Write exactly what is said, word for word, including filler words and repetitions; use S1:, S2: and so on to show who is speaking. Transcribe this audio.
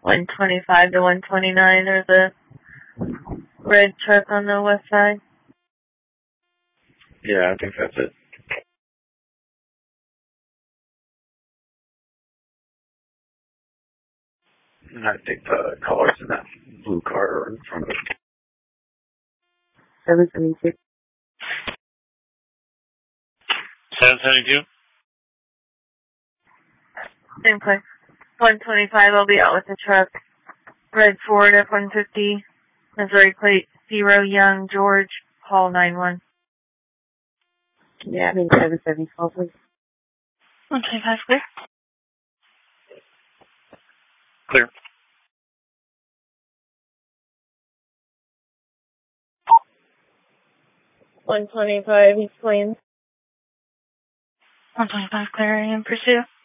S1: one twenty-five to one twenty-nine or the red truck on the west side?
S2: Yeah, I think that's it. And I think the colors in that blue car are in front of it.
S1: seven seventy-two.
S3: seven seventy-two?
S1: Same place. one twenty-five, I'll be out with the truck. Red Ford F one fifty, Missouri plate zero Young George Hall nine one. Yeah, I mean seven seventy-four, please.
S4: one twenty-five, clear.
S3: Clear.
S1: one twenty-five, East Plains.
S4: one twenty-five, clear in pursuit.